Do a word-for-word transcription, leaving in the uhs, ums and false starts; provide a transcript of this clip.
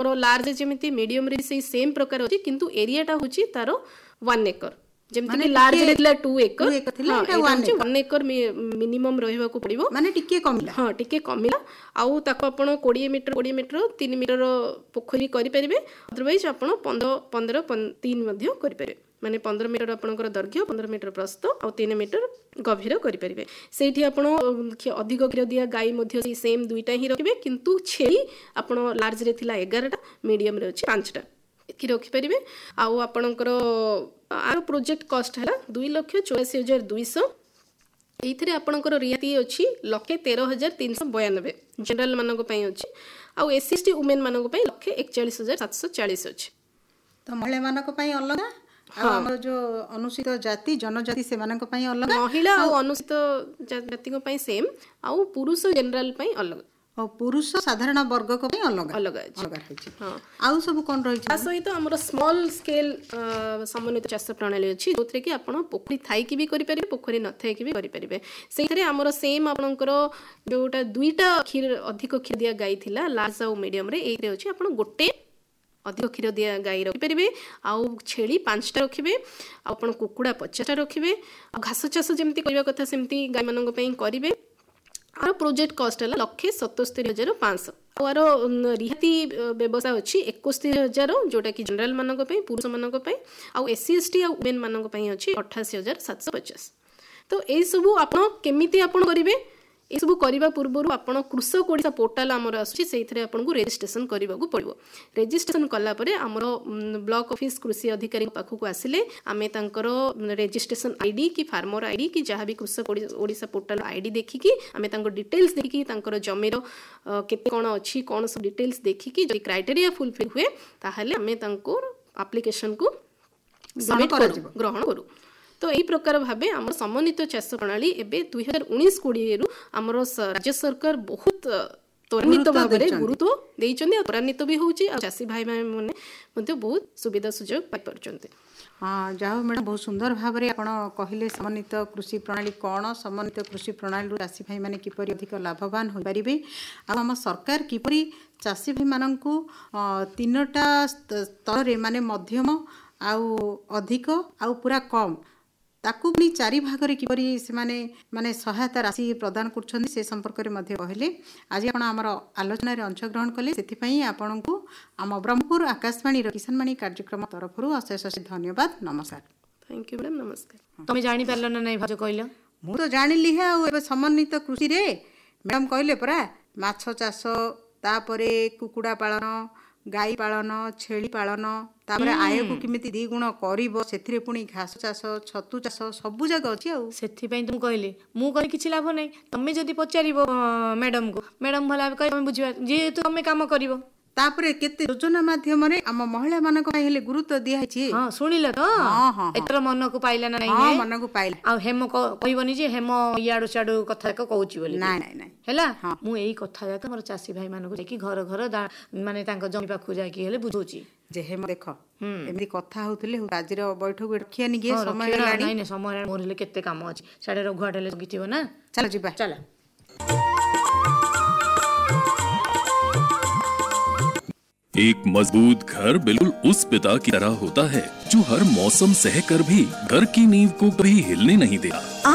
आपणकर large जेमिति medium रे से सेम प्रकार अछि किंतु एरियाटा होची तार वन एकर जेमति कि लार्ज रे थिला to acre one acre minimum रहबा को पड़िबो माने टिके कमिला हां टिके कमिला आउ ताको आपण बीस मीटर बीस मीटर तीन मीटर पोखरी करि परिबे अदरवाइज आपण पंद्रह पंद्रह तीन मध्ये करि परिबे माने पंद्रह मीटर आपणकर दैर्घ्य पंद्रह मीटर प्रस्थ और तीन मीटर गभीर करि परिबे सेठी आपण अधिक क्षीर दिया गाय मध्ये सेम दुईटा ही रखिबे किंतु छेली आपण लार्ज रे थिला ग्यारह टा मीडियम रे अछि पाँच टा की रखि परिबे आउ आपणकर आर प्रोजेक्ट कॉस्ट है दुई लक्ष चौरासी हजार दुईश ये आपंकर रियायती अच्छी लक्षे तेरह हजार तीन सौ बयानबे जनरल मानक अच्छी आउ S C S T women मानक लक्षे एकचाश हजार सात सौ चालीस अच्छी तो महिला मानक अलग हमर जो अनुसूचित जाति जनजाति से मानक अलग महिला और अनुसूचित जाति सेम आउ पुरुष जनरल अलग और पुरुष साधारण वर्ग को भी अलग अलग अलग है आउ सब कोन रही छै सहित हमर स्मॉल स्केल समन्वित चाष प्रणाली अछि जोथरे कि आपण पोखरी थाई कि भी करि परिबे पोखरी न थाई कि भी करि परिबे सेथरे हमर सेम आपनकर जोटा दुईटा खीर अधिक खीर दिया गाई थिला लार्ज और मीडियम रे एरे अछि आपण गोटे अधिक क्षीर दिया गाई रखिपारे आउ छेली पांचटा रखिए आपण कुकुड़ा पचासटा रखिए घास चाष जमी करने कथा सेमती गाई मान करेंगे आर प्रोजेक्ट कॉस्ट है लक्षे सतस्तरी हजार पाँच आर रिहाती व्यवस्था अच्छी एकस्तरी हजार जोटा कि जनरल मानक पुरुष मानक आउ S C S T women मानक अच्छी अठाशी हजार सात सौ पचास तो यही सब आप केमिति आप करेंगे ये सब करने पूर्व आपड़ कृषक ओडिशा पोर्टाल आमर आपको रेजिस्ट्रेशन करने को पड़ो रेजिस्ट्रेशन कलापर आमर ब्लॉक ऑफिस कृषि अधिकारी पाखक आसिले आमे तांकर रेजिस्ट्रेशन आईडी कि फार्मर आईडी कि जहाँ भी कृषक ओडिशा पोर्टाल आईडी देखिकी आमे तांकर डिटेल्स देखिकी तांकर जमीर केते कोन अछि कोन सब डिटेल्स देखिकी जदि क्राइटेरिया फुलफिल हुए ताहले आमे तांको एप्लिकेशन को सबमिट करू ग्रहण करू तो यही प्रकार भावे आम समन्वित चाष प्रणाली एबे दुई हजार उन्नीस कोड़े रु आमर राज्य सरकार बहुत त्वरान्वित भाव में गुरुत्व देइचंदी त्वरान्वित भी होउची आ चाषी भाई माने मध्ये बहुत सुविधा सुयोग पाई परचंती। हाँ जाओ मैडम बहुत सुंदर भाव में आपण कहले समन्वित कृषि प्रणाली कौन समन्वित कृषि प्रणाली चाषी भाई माने किपरि अधिक लाभवान हो पारिबे आ हम सरकार किपरि चाषी भाई माननकु तीनटा स्तर रे माने मध्यम आउ अधिक आउ पूरा कम ताकू भी चारि भागरे किपरि से माने माने सहायता राशि प्रदान करछन्ती से संपर्क रे मध्ये कहले आज आपण हमर आलोचना रे अंशग्रहण कले सेति पई आपनकु आम ब्रह्मपुर आकाशवाणी रो किसानवाणी कार्यक्रम तरफरु अशेष अशेष धन्यवाद नमस्कार। थैंक यू मैडम नमस्कार। तुम जानि पारलो ना नै भाज कहलो मु तो जानिली है आ एबे समन्वित कृषि रे मैडम कहले परा माछ चाष तापरे कुकुड़ा पालन गाई पालन छेली पालन तापर आय को किमिति दी गुण करिवो सेथिरे पुनी घास चाष छतु चाष सब जगह अछि आ सेथि पई तुम कहले मु कहि किछि लाभ नै तमे जदी पचारिबो मैडम को मैडम भला कहि तमे बुझिबा जे तो तमे काम करिवो तापरे केते योजना माध्यम रे हम महिला मानक पई हेले गुरुत्व दिया छि। हां सुनिला तो हां हां एतर मन को पाइला ना नै हां मन को पाइला आ हेम कहिबनी जे हेम याडो चाडो कथा को कहूची बोली नै नै नै हैला मु एई कथा जाक हमर चासी भाई मानक जेकी घर घर माने तांको जमी पाखु जाकी हेले बुझौची जे हेम देख एमदी कथा होतले राजर बैठक रखिया नि गे समय लाडी नै नै समय मोर हेले केते काम अछि साडे रघुआटेले गीतिबो ना चलो जिबा चला। एक मजबूत घर बिल्कुल उस पिता की तरह होता है जो हर मौसम सहकर भी घर की नींव को कभी हिलने नहीं देता।